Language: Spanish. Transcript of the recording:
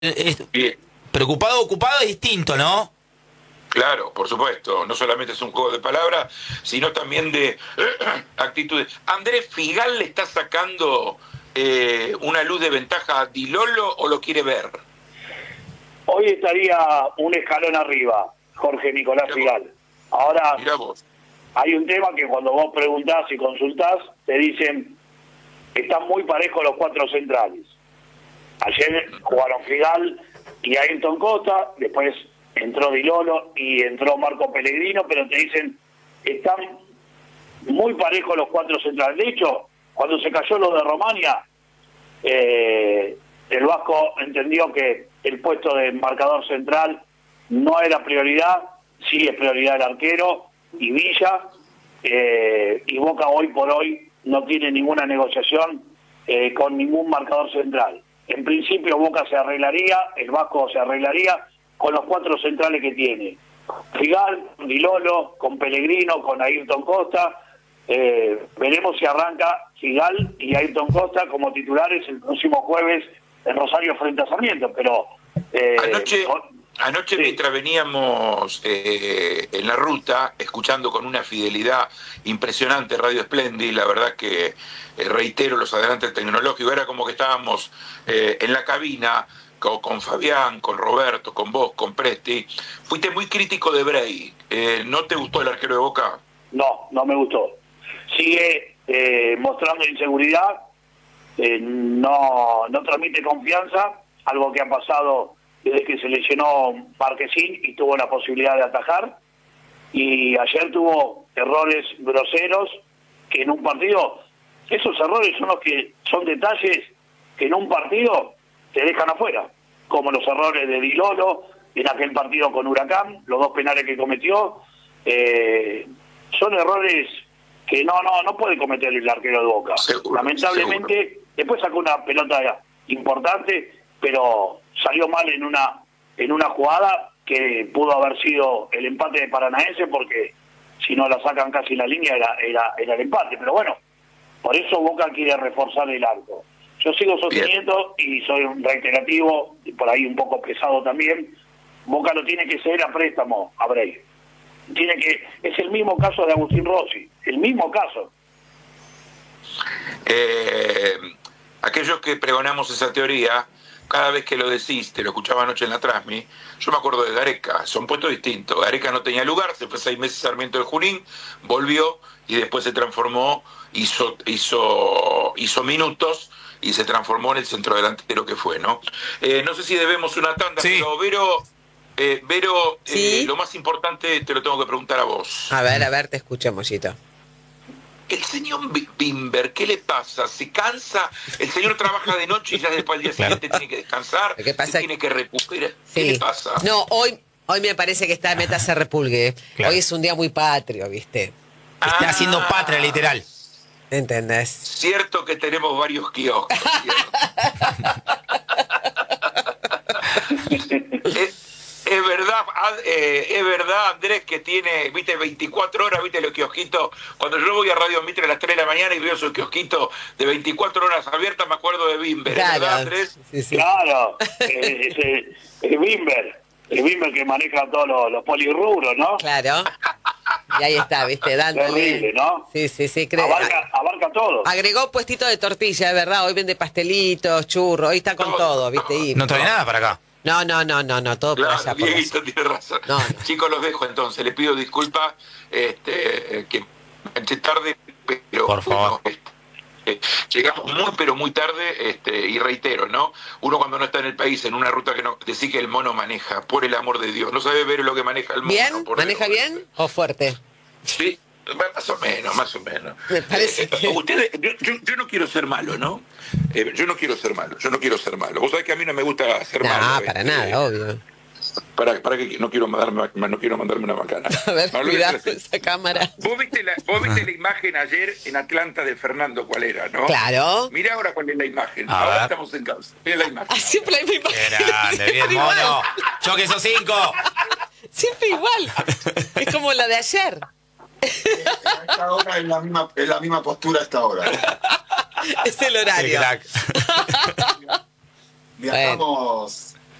Bien, Preocupado, ocupado es distinto, ¿no? claro, por supuesto. No solamente es un juego de palabras, sino también de actitudes. ¿Andrés Figal le está sacando una luz de ventaja a Di Lolo o lo quiere ver? Hoy estaría un escalón arriba, Jorge Nicolás Mirá vos, Figal. Ahora, mirá vos. hay un tema que cuando vos preguntás y consultás, te dicen, están muy parejos los cuatro centrales. Ayer jugaron Figal y Ayrton Costa, después entró Di Lolo y entró Marco Pellegrino, pero te dicen, están muy parejos los cuatro centrales. De hecho, cuando se cayó lo de Romania, el Vasco entendió que el puesto de marcador central no era prioridad, sí es prioridad el arquero y Villa, y Boca hoy por hoy no tiene ninguna negociación con ningún marcador central. En principio Boca se arreglaría, el Vasco se arreglaría con los cuatro centrales que tiene. Figal, Di Lolo, con Pellegrino, con Ayrton Costa. Veremos si arranca Figal y Ayrton Costa como titulares el próximo jueves en Rosario frente a Sarmiento, pero Anoche sí. mientras veníamos en la ruta, escuchando con una fidelidad impresionante Radio Splendid, la verdad que reitero los adelantos tecnológicos, era como que estábamos en la cabina con Fabián, con Roberto, con vos, con Presti. Fuiste muy crítico de Bray. ¿No te gustó el arquero de Boca? No me gustó. Sigue mostrando inseguridad, no transmite confianza, algo que ha pasado desde que se lesionó Marquesín y tuvo la posibilidad de atajar, y ayer tuvo errores groseros que en un partido, esos errores son los que son detalles que en un partido te dejan afuera, como los errores de Di Lolo en aquel partido con Huracán, los dos penales que cometió, son errores que no puede cometer el arquero de Boca. Seguro, Lamentablemente, seguro. después sacó una pelota importante, pero salió mal en una jugada que pudo haber sido el empate de Paranaense, porque si no la sacan casi en la línea era el empate. Pero bueno, por eso Boca quiere reforzar el arco. Yo sigo sosteniendo, y soy un reiterativo, y por ahí un poco pesado también, Boca lo tiene que ceder a préstamo a Bray. Es el mismo caso de Agustín Rossi, el mismo caso. Aquellos que pregonamos esa teoría, cada vez que lo decís, te lo escuchaba anoche en la Transmi, yo me acuerdo de Gareca, son puestos distintos. Gareca no tenía lugar, se fue 6 meses a Sarmiento de Junín, volvió y después se transformó, hizo minutos y se transformó en el centrodelantero que fue, ¿no? No sé si debemos una tanda, Sí. pero Vero, ¿Sí? lo más importante te lo tengo que preguntar a vos. A ver, te escucho, Mollito. El señor Bimber, ¿qué le pasa? ¿Se cansa? El señor trabaja de noche y ya después al día siguiente tiene que descansar. ¿Qué pasa? Tiene que recuperar. Sí. ¿Qué le pasa? No, hoy me parece que está meta se repulgue. Claro. Hoy es un día muy patrio, ¿viste? Está haciendo patria, literal. ¿Entendés? Cierto que tenemos varios kioscos. Es verdad, Andrés, que tiene, viste, 24 horas, viste, los kiosquitos. Cuando yo voy a Radio Mitre a las 3 de la mañana y veo su kiosquito de 24 horas abiertas, me acuerdo de Bimber. ¿Es verdad, Andrés? Sí. Claro, es Bimber que maneja todos los polirrubros, ¿no? Claro. Y ahí está, ¿viste? Dándole. Terrible, ¿no? Sí. Abarca todo. Agregó puestito de tortilla, es verdad. Hoy vende pastelitos, churros. Hoy está con todo, ¿viste? Y No trae nada para acá. No, todo por Claro, allá. Por Dieguito tiene razón. No. Chicos, los dejo entonces. Les pido disculpas que enganché tarde, pero Por favor. bueno, llegamos muy, pero muy tarde, y reitero, ¿no? Uno cuando no está en el país, en una ruta que no... Decir que el mono maneja, por el amor de Dios. No sabe ver lo que maneja el mono. ¿Bien? por ¿Maneja Dios. bien o fuerte? Sí, más o menos. Me parece que- Ustedes, yo no quiero ser malo, ¿no? Yo no quiero ser malo. Vos sabés que a mí no me gusta ser malo. No, para nada, obvio. Para que no quiero mandarme una macana. A ver, No, lo voy cuidado hacer así. esa cámara. Vos viste la imagen ayer en Atlanta de Fernando, ¿cuál era, no? Claro. Mirá ahora cuál es la imagen. A Ahora ver. estamos en casa. Mirá la imagen. Ah, siempre hay misma. Qué grande, bien, mono. Choque esos 5. Siempre igual. Es como la de ayer. A esta hora es la misma postura a esta hora. Es el Qué horario. crack. Viajamos